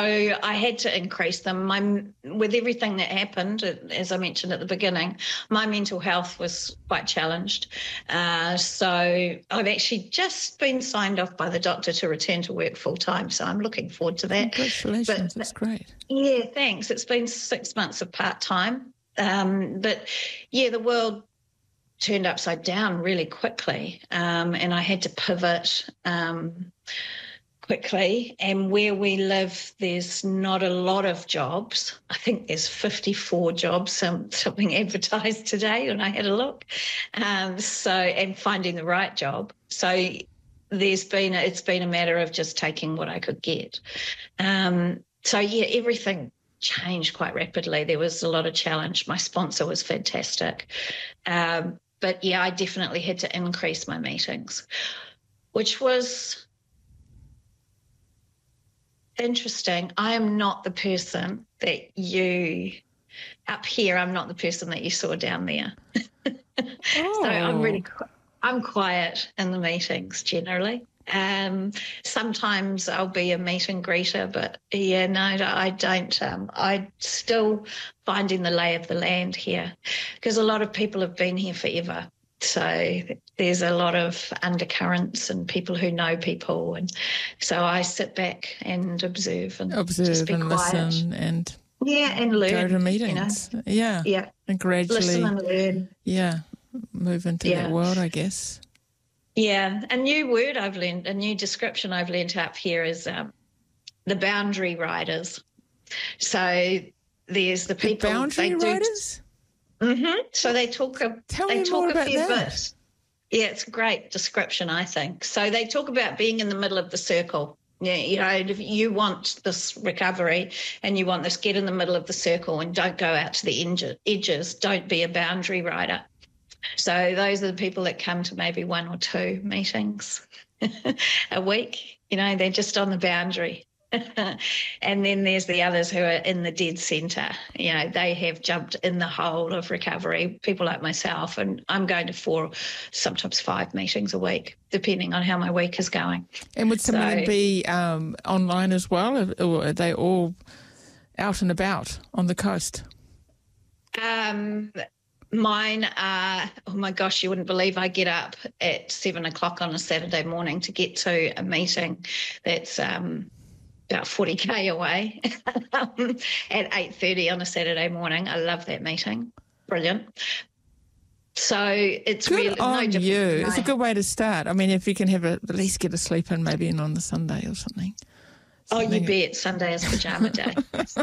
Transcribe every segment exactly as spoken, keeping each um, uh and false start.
I had to increase them. My, with everything that happened, as I mentioned at the beginning, my mental health was quite challenged. Uh, so I've actually just been signed off by the doctor to return to work full time. So I'm looking forward to that. Congratulations, but, that's great. Yeah, thanks. It's been six months of part time. Um, but yeah, the world turned upside down really quickly, um, and I had to pivot um, quickly. And where we live, there's not a lot of jobs. I think there's fifty-four jobs, some, something advertised today when I had a look. Um, so, and finding the right job. So there's been, a, it's been a matter of just taking what I could get. Um, so yeah, everything changed quite rapidly. There was a lot of challenge. My sponsor was fantastic. Um, But, yeah, I definitely had to increase my meetings, which was interesting. I am not the person that you, up here, I'm not the person that you saw down there. Oh. So I'm really, I'm quiet in the meetings generally. Um, sometimes I'll be a meet and greeter, but yeah, no, I don't. Um, I'm still finding the lay of the land here because a lot of people have been here forever. So there's a lot of undercurrents and people who know people. And so I sit back and observe and observe just be and quiet. listen and yeah, and learn. Go to meetings. You know? Yeah. Yeah. And gradually. Listen and learn. Yeah. Move into Yeah. that world, I guess. Yeah, a new word I've learned, a new description I've learned up here is um, the boundary riders. So there's the people. The boundary they do, riders? Mm-hmm. So they talk a, Tell they me talk more a about fair that. bit. Yeah, it's a great description, I think. So they talk about being in the middle of the circle. Yeah, you know, if you want this recovery and you want this, get in the middle of the circle and don't go out to the edges. Don't be a boundary rider. So those are the people that come to maybe one or two meetings a week. You know, they're just on the boundary. And then there's the others who are in the dead centre. You know, they have jumped in the hole of recovery, people like myself, and I'm going to four, sometimes five meetings a week, depending on how my week is going. And would some so, of them be um, online as well, or are they all out and about on the coast? Um. Mine are, oh my gosh, you wouldn't believe I get up at seven o'clock on a Saturday morning to get to a meeting that's um, about forty K away um, at eight thirty on a Saturday morning. I love that meeting. Brilliant. So it's good really on no you. different. It's a good way to start. I mean, if you can have a, at least get a sleep in maybe in on the Sunday or something. Oh, something. you bet. Sunday is pajama day.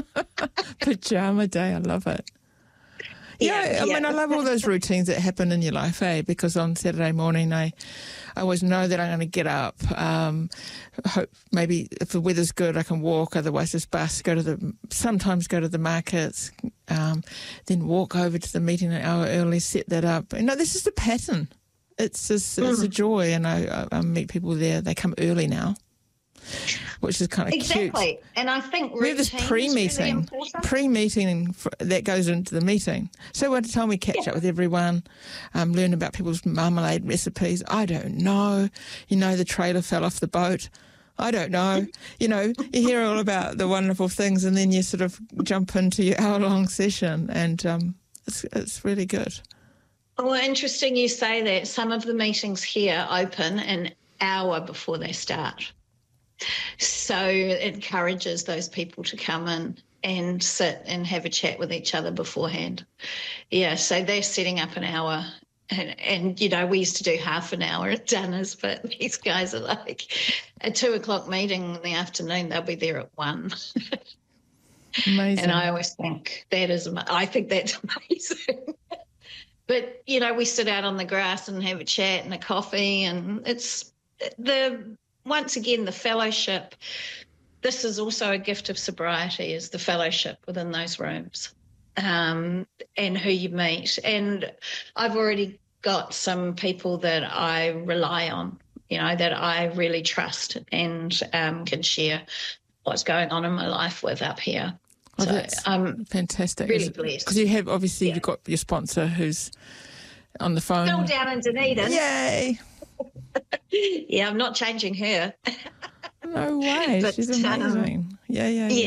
Pajama day. I love it. Yeah, Yeah, I yeah. mean, I love all those routines that happen in your life, eh? Because on Saturday morning, I, I always know that I'm going to get up. Um, hope maybe if the weather's good, I can walk. Otherwise, just bus. Go to the sometimes go to the markets. Um, then walk over to the meeting an hour early. Set that up. You know, this is the pattern. It's just it's Mm. a joy, and I, I, I meet people there. They come early now, which is kind of Exactly. cute. And I think We have this routine is pre-meeting, really important. pre-meeting f- that goes into the meeting. So by the time we catch Yeah. up with everyone, um, learn about people's marmalade recipes, I don't know. You know, the trailer fell off the boat. I don't know. You know, you hear all about the wonderful things, and then you sort of jump into your hour-long session, and um, it's it's really good. Well, interesting you say that. Some of the meetings here open an hour before they start. So it encourages those people to come in and sit and have a chat with each other beforehand. Yeah, so they're setting up an hour. And, and, you know, we used to do half an hour at dinners, but these guys are like a two o'clock meeting in the afternoon, they'll be there at one. Amazing. And I always think that is, I think that's amazing. But, you know, we sit out on the grass and have a chat and a coffee, and it's the, once again, the fellowship. This is also a gift of sobriety, is the fellowship within those rooms, um, and who you meet. And I've already got some people that I rely on, you know, that I really trust and um, can share what's going on in my life with up here. Oh, so that's I'm fantastic. really blessed. Because you have, obviously, Yeah. you've got your sponsor who's on the phone. Still down in Dunedin. Yay. Yeah, I'm not changing her. No way. But, She's um, amazing. Yeah, yeah, yeah. yeah.